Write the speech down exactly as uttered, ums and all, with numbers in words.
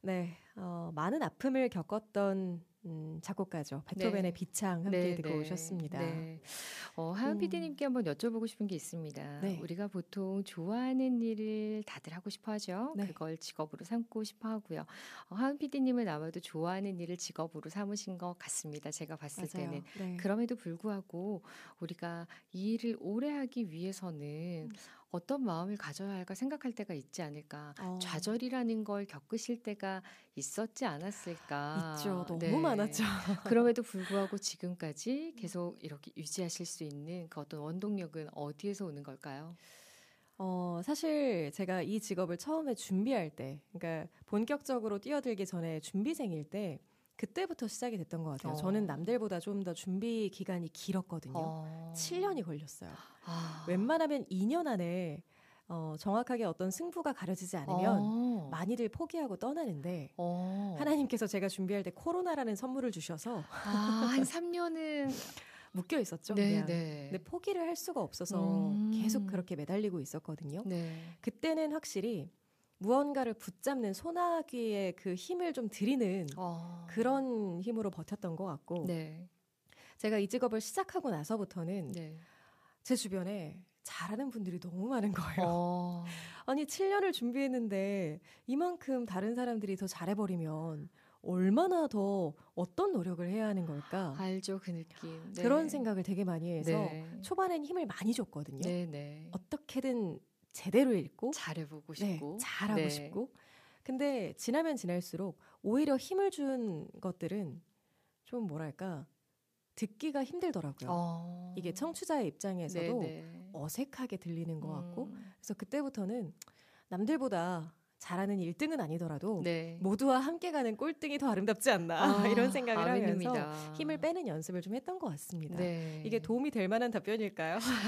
네, 어, 많은 아픔을 겪었던 음, 작곡가죠. 베토벤의 네. 비창 함께 네, 듣고 네, 오셨습니다. 네. 어, 하은 음, 피디님께 한번 여쭤보고 싶은 게 있습니다. 네, 우리가 보통 좋아하는 일을 다들 하고 싶어 하죠. 네, 그걸 직업으로 삼고 싶어 하고요. 어, 하은 피디님은 아마도 좋아하는 일을 직업으로 삼으신 것 같습니다. 제가 봤을 때는. 맞아요. 네, 그럼에도 불구하고 우리가 이 일을 오래 하기 위해서는 음, 어떤 마음을 가져야 할까 생각할 때가 있지 않을까. 어, 좌절이라는 걸 겪으실 때가 있었지 있죠. 않았을까. 너무 많았죠. 네. 그럼에도 불구하고 지금까지 계속 이렇게 유지하실 수 있는 그 어떤 원동력은 어디에서 오는 걸까요? 어, 사실 제가 이 직업을 처음에 준비할 때, 그러니까 본격적으로 뛰어들기 전에 준비생일 때, 그때부터 시작이 됐던 것 같아요. 저는 어, 남들보다 좀 더 준비 기간이 길었거든요. 어, 칠 년이 걸렸어요. 아, 웬만하면 이 년 안에 어, 정확하게 어떤 승부가 가려지지 않으면 어, 많이들 포기하고 떠나는데 어. 하나님께서 제가 준비할 때 코로나라는 선물을 주셔서 아, 한 삼 년은, 묶여 있었죠, 네, 그냥. 네. 근데 포기를 할 수가 없어서 계속 음, 그렇게 매달리고 있었거든요. 네. 그때는 확실히 무언가를 붙잡는 소나기의 그 힘을 좀 들이는 어, 그런 힘으로 버텼던 것 같고 네, 제가 이 직업을 시작하고 나서부터는 네. 제 주변에 잘하는 분들이 너무 많은 거예요. 어, 아니, 칠 년을 준비했는데 이만큼 다른 사람들이 더 잘해버리면 얼마나 더 어떤 노력을 해야 하는 걸까? 알죠, 그 느낌. 그런 네, 생각을 되게 많이 해서 네, 초반엔 힘을 많이 줬거든요. 네, 네. 어떻게든 제대로 읽고, 잘해보고 네, 싶고, 잘하고 네. 싶고. 근데 지나면 지날수록 오히려 힘을 준 것들은 좀 뭐랄까, 듣기가 힘들더라고요. 이게 어, 청취자의 네, 입장에서도 네. 어색하게 들리는 것 같고, 음, 그래서 그때부터는 남들보다 잘하는 일 등은 아니더라도 네. 모두와 함께 가는 꼴등이 더 아름답지 않나 이런 아, 생각을 하면서 힘을 아멘입니다. 빼는 연습을 좀 했던 것 같습니다. 이게 네. 도움이 될 만한 답변일까요?